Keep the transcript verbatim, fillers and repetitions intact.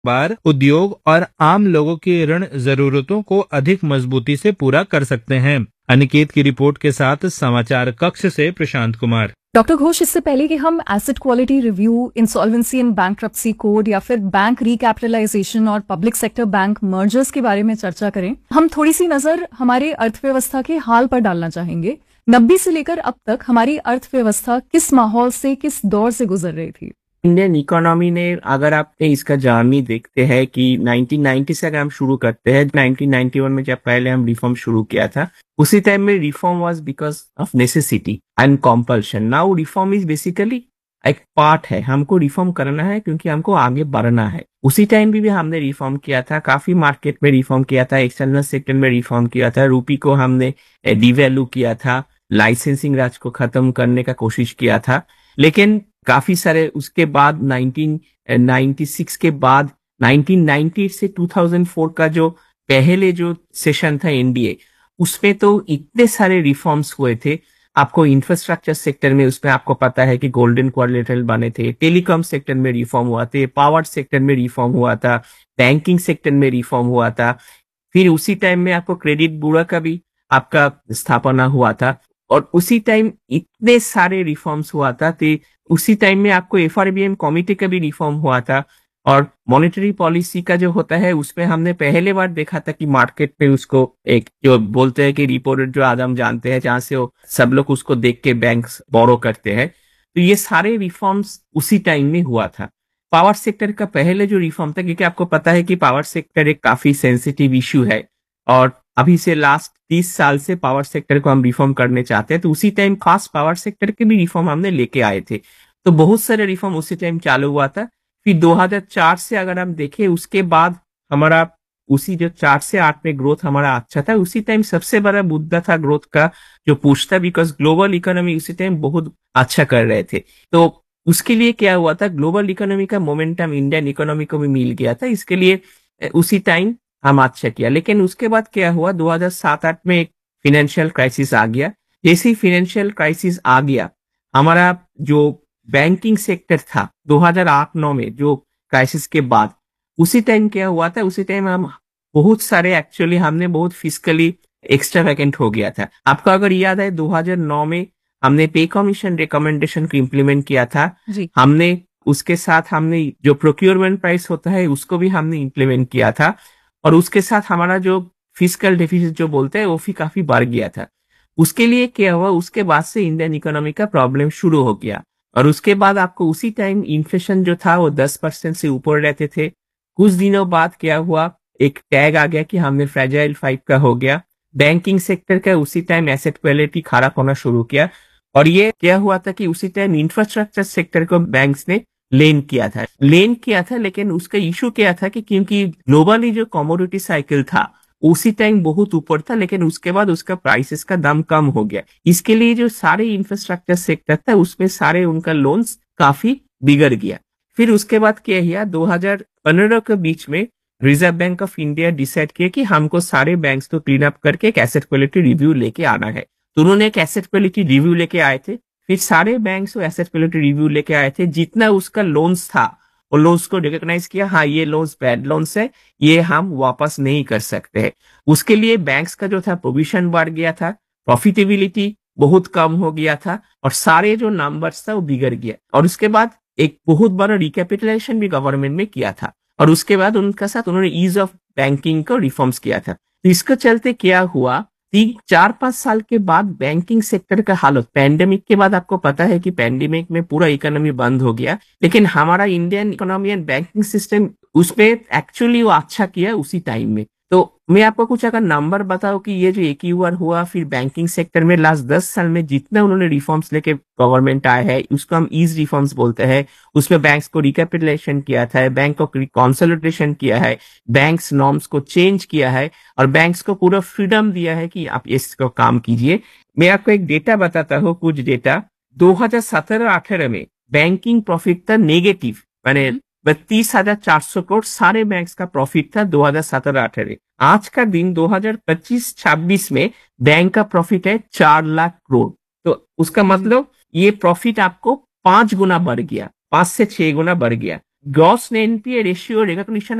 बार उद्योग और आम लोगों की ऋण जरूरतों को अधिक मजबूती से पूरा कर सकते हैं। अनिकेत की रिपोर्ट के साथ समाचार कक्ष से प्रशांत कुमार। डॉक्टर घोष, इससे पहले कि हम asset quality review, insolvency and bankruptcy code या फिर बैंक रिकैपिटलाइजेशन और पब्लिक सेक्टर बैंक मर्जर्स के बारे में चर्चा करें, हम थोड़ी सी नजर हमारे अर्थव्यवस्था के हाल पर डालना चाहेंगे। नब्बे से लेकर अब तक हमारी अर्थव्यवस्था किस माहौल से, किस दौर से गुजर रही थी? इंडियन इकोनॉमी ने, अगर आपने इसका जर्नी देखते हैं कि नाइनटीन नाइंटी से अगर हम शुरू करते हैं, नाइनटीन नाइंटी वन में जब पहले हम रिफॉर्म शुरू किया था, उसी टाइम में reform was because of necessity and कॉम्पल्शन। Now reform is basically एक पार्ट है, हमको रिफॉर्म करना है क्योंकि हमको आगे बढ़ना है। उसी टाइम भी, भी हमने रिफॉर्म किया था, काफी मार्केट में रिफॉर्म किया था, एक्सटर्नल सेक्टर में रिफॉर्म किया था, रूपी को हमने डिवैल्यू किया था, लाइसेंसिंग राज को खत्म करने का कोशिश किया था। लेकिन काफी सारे उसके बाद नाइनटीन नाइंटी सिक्स के बाद नाइनटीन नाइंटी से टू थाउजेंड फोर का जो पहले जो सेशन था एनडीए, उसमें तो इतने सारे रिफॉर्म्स हुए थे। आपको इंफ्रास्ट्रक्चर सेक्टर में, उसमें आपको पता है कि गोल्डन क्वाड्रिलेटरल बने थे, टेलीकॉम सेक्टर में रिफॉर्म हुआ था, पावर सेक्टर में रिफॉर्म हुआ था, बैंकिंग सेक्टर में रिफॉर्म हुआ था। फिर उसी टाइम में आपको क्रेडिट ब्यूरो का भी आपका स्थापना हुआ था, और उसी टाइम इतने सारे रिफॉर्म्स हुआ था। तो उसी टाइम में आपको एफआरबीएम कमिटी का भी रिफॉर्म हुआ था, और मॉनेटरी पॉलिसी का जो होता है उसमें हमने पहले बार देखा था कि मार्केट पे उसको एक जो बोलते हैं कि रिपो रेट, जो आदम जानते हैं, जहां से वो सब लोग उसको देख के बैंक्स बोरो करते हैं। तो ये सारे रिफॉर्म्स उसी टाइम में हुआ था। पावर सेक्टर का पहले जो रिफॉर्म था, क्योंकि आपको पता है कि पावर सेक्टर एक काफी सेंसिटिव इश्यू है, और अभी से लास्ट तीस साल से पावर सेक्टर को हम रिफॉर्म करने चाहते हैं, तो उसी टाइम खास पावर सेक्टर के भी रिफॉर्म हमने लेके आए थे। तो बहुत सारे रिफॉर्म उसी टाइम चालू हुआ था। फिर दो हज़ार चार से अगर हम देखें, उसके बाद हमारा उसी जो चार से आठ में ग्रोथ हमारा अच्छा था। उसी टाइम सबसे बड़ा मुद्दा था ग्रोथ का जो पुश था, बिकॉज ग्लोबल इकोनॉमी उसी टाइम बहुत अच्छा कर रहे थे। तो उसके लिए क्या हुआ था, ग्लोबल इकोनॉमी का मोमेंटम इंडियन इकोनॉमी को भी मिल गया था, इसके लिए उसी टाइम हम अच्छा किया। लेकिन उसके बाद क्या हुआ, दो हज़ार सात आठ में एक फाइनेंशियल क्राइसिस आ गया। जैसे ही फाइनेंशियल क्राइसिस आ गया, हमारा जो बैंकिंग सेक्टर था दो हज़ार आठ नौ में जो क्राइसिस के बाद, उसी टाइम क्या हुआ था, उसी टाइम हम बहुत सारे एक्चुअली हमने बहुत फिस्कली एक्स्ट्रा वैकेंट हो गया था। आपको अगर याद है, दो हज़ार नौ में हमने पे कमीशन रिकमेंडेशन को इम्प्लीमेंट किया था। हमने उसके साथ हमने जो प्रोक्योरमेंट प्राइस होता है उसको भी हमने इम्प्लीमेंट किया था, और उसके साथ हमारा जो फिस्कल डेफिसिट जो बोलते हैं वो भी काफी बढ़ गया था। उसके लिए क्या हुआ, उसके बाद से इंडियन इकोनॉमी का प्रॉब्लम शुरू हो गया, और उसके बाद आपको उसी टाइम इन्फ्लेशन जो था वो दस परसेंट से ऊपर रहते थे। कुछ दिनों बाद क्या हुआ, एक टैग आ गया कि हमने फ्रेजाइल फाइव का हो गया। बैंकिंग सेक्टर का उसी टाइम एसेट क्वालिटी खराब होना शुरू किया, और ये क्या हुआ था कि उसी टाइम इंफ्रास्ट्रक्चर सेक्टर को बैंक्स ने लेन किया था लेन किया था लेकिन उसका इशू क्या था कि क्योंकि ग्लोबली जो कमोडिटी साइकिल था उसी टाइम बहुत ऊपर था, लेकिन उसके बाद उसका प्राइसेस का दाम कम हो गया। इसके लिए जो सारे इंफ्रास्ट्रक्चर सेक्टर था उसमें सारे उनका लोन्स काफी बिगड़ गया। फिर उसके बाद क्या किया, दो हज़ार पंद्रह के बीच में reserve bank of India decide किया कि हमको सारे बैंक्स को क्लीन अप करके एक एसेट क्वालिटी रिव्यू लेके आना है। तो उन्होंने एक एसेट क्वालिटी रिव्यू लेके आए थे। फिर सारे बैंक्स को एसेट क्वालिटी रिव्यू लेके आए थे, जितना उसका लोन्स था और लोन्स को रिकॉग्नाइज किया, हाँ ये लोन्स बैड लोन्स है, ये हम वापस नहीं कर सकते हैं। उसके लिए बैंक्स का जो था प्रोविजन बढ़ गया था, प्रॉफिटेबिलिटी बहुत कम हो गया था, और सारे जो नंबर्स था वो बिगड़ गया। और उसके बाद एक बहुत बड़ा रिकैपिटलाइजेशन भी गवर्नमेंट में किया था, और उसके बाद उनका साथ उन्होंने ईज ऑफ बैंकिंग को रिफॉर्म्स किया था। तो इसके चलते क्या हुआ, तीन चार पांच साल के बाद बैंकिंग सेक्टर का हालत, पैंडेमिक के बाद आपको पता है कि पैंडेमिक में पूरा इकोनॉमी बंद हो गया, लेकिन हमारा Indian economy and banking system उसमें एक्चुअली वो अच्छा किया उसी टाइम में। तो मैं आपको कुछ अगर नंबर बताऊं कि ये जो एक ईयर हुआ, फिर बैंकिंग सेक्टर में लास्ट दस साल में जितना उन्होंने रिफॉर्म्स लेके गवर्नमेंट आया है उसको हम ईज रिफॉर्म्स बोलते हैं। उसमें बैंक्स को रिकैपिटलाइजेशन किया था, बैंक को कंसोलिडेशन किया है, बैंक्स नॉर्म्स को चेंज किया है, और बैंक्स को पूरा फ्रीडम दिया है कि आप इसको काम कीजिए। मैं आपको एक डेटा बताता हूँ, कुछ डेटा। दो हज़ार सत्रह अठारह में बैंकिंग प्रॉफिट था नेगेटिव, माने बत्तीस हजार चार सौ करोड़ सारे बैंक्स का प्रॉफिट था दो हज़ार सत्रह अठारह। आज का दिन दो हज़ार पच्चीस छब्बीस में बैंक का प्रॉफिट है चार लाख करोड़। तो उसका मतलब ये प्रॉफिट आपको पांच गुना बढ़ गया, पांच से छह गुना बढ़ गया। Gross NPA ratio recognition